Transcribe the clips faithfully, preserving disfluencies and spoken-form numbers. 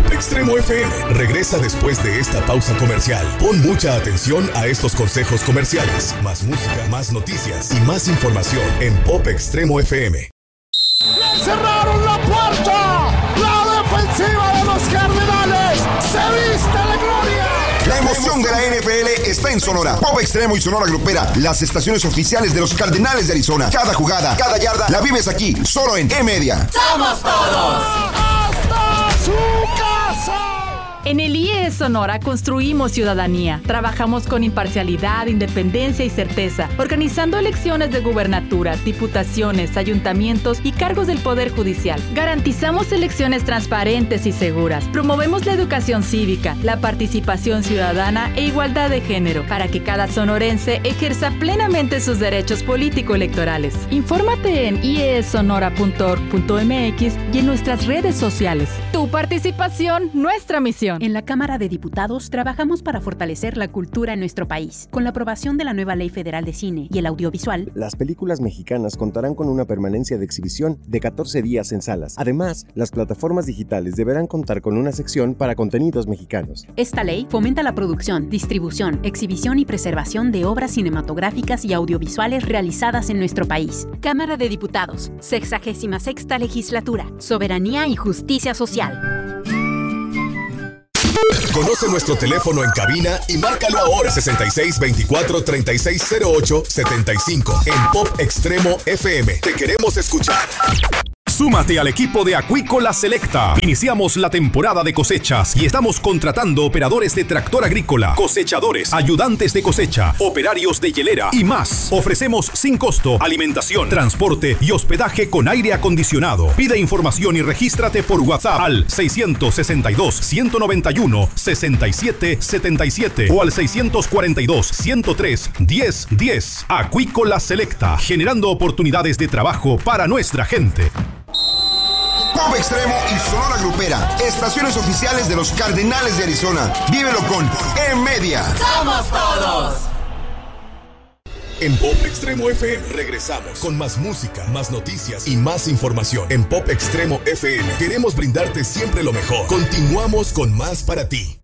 Pop Extremo F M regresa después de esta pausa comercial. Pon mucha atención a estos consejos comerciales. Más música, más noticias y más información en Pop Extremo F M. ¡Le cerraron la puerta! ¡La defensiva de los Cardenales se viste de gloria! La emoción de la N F L está en Sonora. Pop Extremo y Sonora Grupera, las estaciones oficiales de los Cardenales de Arizona. Cada jugada, cada yarda, la vives aquí, solo en E-Media. ¡Somos todos! ¡Hasta su casa! En el I E Sonora construimos ciudadanía. Trabajamos con imparcialidad, independencia y certeza, organizando elecciones de gubernaturas, diputaciones, ayuntamientos y cargos del Poder Judicial. Garantizamos elecciones transparentes y seguras. Promovemos la educación cívica, la participación ciudadana e igualdad de género, para que cada sonorense ejerza plenamente sus derechos político-electorales. Infórmate en i e sonora punto org punto m x y en nuestras redes sociales. Tu participación, nuestra misión. En la Cámara de Diputados trabajamos para fortalecer la cultura en nuestro país. Con la aprobación de la nueva Ley Federal de Cine y el Audiovisual, las películas mexicanas contarán con una permanencia de exhibición de catorce días en salas. Además, las plataformas digitales deberán contar con una sección para contenidos mexicanos. Esta ley fomenta la producción, distribución, exhibición y preservación de obras cinematográficas y audiovisuales realizadas en nuestro país. Cámara de Diputados, sexagésima sexta Legislatura, Soberanía y Justicia Social. Conoce nuestro teléfono en cabina y márcalo ahora sesenta y seis veinticuatro treinta y seis cero ocho setenta y cinco en Pop Extremo F M. Te queremos escuchar. Súmate al equipo de Acuícola Selecta. Iniciamos la temporada de cosechas y estamos contratando operadores de tractor agrícola, cosechadores, ayudantes de cosecha, operarios de hielera y más. Ofrecemos sin costo alimentación, transporte y hospedaje con aire acondicionado. Pide información y regístrate por WhatsApp al seiscientos sesenta y dos, ciento noventa y uno, sesenta y siete setenta y siete o al seiscientos cuarenta y dos, ciento tres, diez diez. Acuícola Selecta, generando oportunidades de trabajo para nuestra gente. Pop Extremo y Sonora Grupera, estaciones oficiales de los Cardenales de Arizona. Vívelo con E-Media. ¡Somos todos! En Pop Extremo F M regresamos con más música, más noticias y más información. En Pop Extremo F M queremos brindarte siempre lo mejor. Continuamos con más para ti.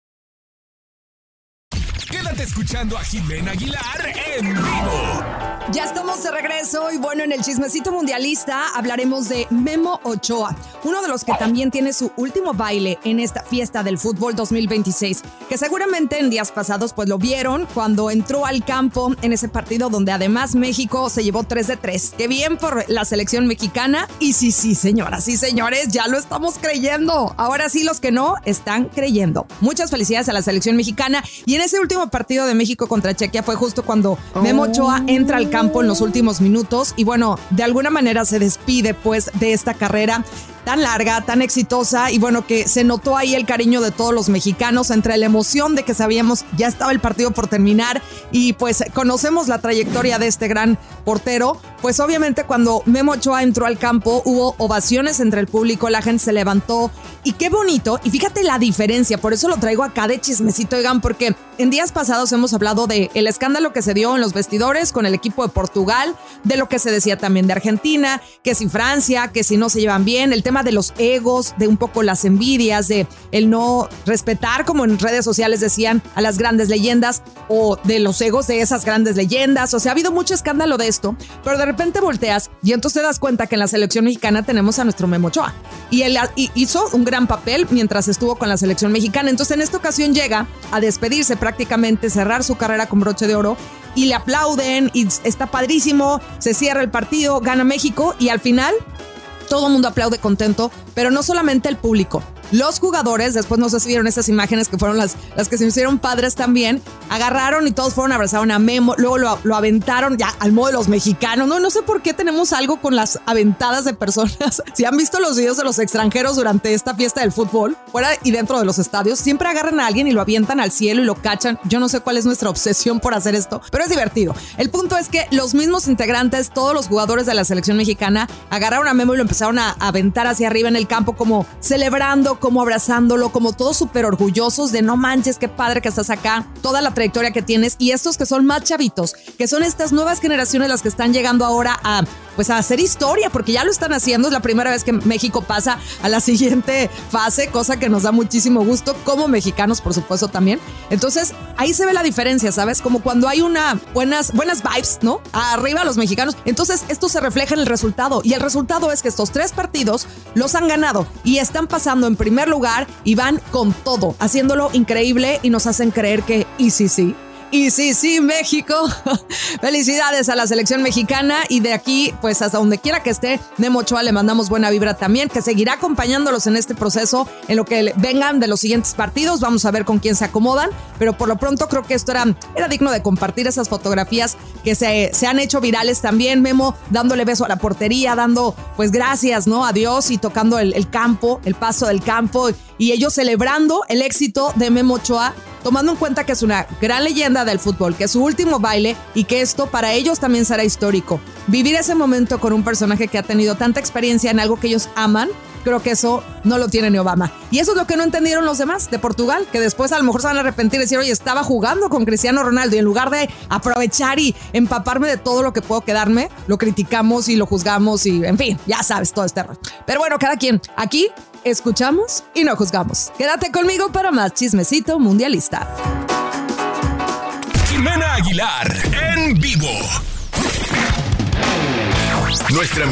Quédate escuchando a Jimena Aguilar en vivo. Ya estamos de regreso y bueno, en el chismecito mundialista hablaremos de Memo Ochoa, uno de los que también tiene su último baile en esta fiesta del fútbol dos mil veintiséis, que seguramente en días pasados pues lo vieron cuando entró al campo en ese partido donde además México se llevó tres de tres. Qué bien por la selección mexicana y sí, sí, señoras y señores, ya lo estamos creyendo. Ahora sí, los que no están creyendo. Muchas felicidades a la selección mexicana y en ese último partido de México contra Chequia fue justo cuando Memo Ochoa entra al campo campo en los últimos minutos y bueno, de alguna manera se despide pues de esta carrera tan larga, tan exitosa y bueno, que se notó ahí el cariño de todos los mexicanos entre la emoción de que sabíamos ya estaba el partido por terminar y pues conocemos la trayectoria de este gran portero, pues obviamente cuando Memo Ochoa entró al campo hubo ovaciones entre el público, la gente se levantó y qué bonito, y fíjate la diferencia, por eso lo traigo acá de chismecito, oigan, porque en días pasados hemos hablado de el escándalo que se dio en los vestidores con el equipo de Portugal, de lo que se decía también de Argentina, que si Francia, que si no se llevan bien, el tema de los egos, de un poco las envidias, de el no respetar, como en redes sociales decían, a las grandes leyendas o de los egos de esas grandes leyendas. O sea, ha habido mucho escándalo de esto, pero de repente volteas y entonces te das cuenta que en la selección mexicana tenemos a nuestro Memo Ochoa y él hizo un gran papel mientras estuvo con la selección mexicana. Entonces en esta ocasión llega a despedirse prácticamente, cerrar su carrera con broche de oro y le aplauden y está padrísimo, se cierra el partido, gana México y al final todo el mundo aplaude contento, pero no solamente el público. Los jugadores, después no sé si vieron esas imágenes que fueron las, las que se hicieron padres también, agarraron y todos fueron, abrazaron a Memo, luego lo, lo aventaron ya al modo de los mexicanos. No, no sé por qué tenemos algo con las aventadas de personas. Si han visto los videos de los extranjeros durante esta fiesta del fútbol, fuera y dentro de los estadios, siempre agarran a alguien y lo avientan al cielo y lo cachan. Yo no sé cuál es nuestra obsesión por hacer esto, pero es divertido. El punto es que los mismos integrantes, todos los jugadores de la selección mexicana, agarraron a Memo y lo empezaron a aventar hacia arriba en el campo como celebrando, viéndolo, como abrazándolo, como todos súper orgullosos de no manches, qué padre que estás acá, toda la trayectoria que tienes, y estos que son más chavitos, que son estas nuevas generaciones las que están llegando ahora a, pues, a hacer historia, porque ya lo están haciendo. Es la primera vez que México pasa a la siguiente fase, cosa que nos da muchísimo gusto, como mexicanos, por supuesto, también. Entonces, ahí se ve la diferencia, ¿sabes? Como cuando hay una buenas, buenas vibes, ¿no? Arriba los mexicanos. Entonces, esto se refleja en el resultado, y el resultado es que estos tres partidos los han ganado y están pasando en primer lugar y van con todo, haciéndolo increíble, y nos hacen creer que y sí, sí. Y sí, sí, México. Felicidades a la selección mexicana, y de aquí, pues hasta donde quiera que esté, Memo Ochoa le mandamos buena vibra también, que seguirá acompañándolos en este proceso, en lo que vengan de los siguientes partidos. Vamos a ver con quién se acomodan, pero por lo pronto creo que esto era, era digno de compartir, esas fotografías que se, se han hecho virales también. Memo dándole beso a la portería, dando pues gracias, ¿no? A Dios, y tocando el, el campo, el paso del campo, y ellos celebrando el éxito de Memo Ochoa, tomando en cuenta que es una gran leyenda del fútbol, que es su último baile, y que esto para ellos también será histórico. Vivir ese momento con un personaje que ha tenido tanta experiencia en algo que ellos aman, creo que eso no lo tiene ni Obama. Y eso es lo que no entendieron los demás de Portugal, que después a lo mejor se van a arrepentir y decir, oye, estaba jugando con Cristiano Ronaldo, y en lugar de aprovechar y empaparme de todo lo que puedo quedarme, lo criticamos y lo juzgamos, y en fin, ya sabes, todo este rollo. Pero bueno, cada quien. Aquí escuchamos y no juzgamos. Quédate conmigo para más chismecito mundialista. Jimena Aguilar en vivo. Nuestra